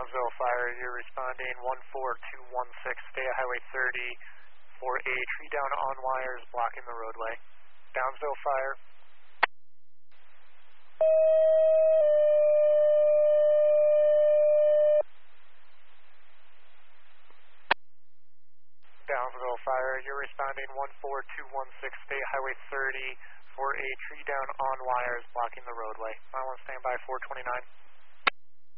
Downsville Fire, you're responding 14216, stay at Highway 30 for a tree down on wires blocking the roadway. Downsville Fire. Downsville Fire, you're responding 14216, stay at Highway 30 for a tree down on wires blocking the roadway. I want to stand by 429.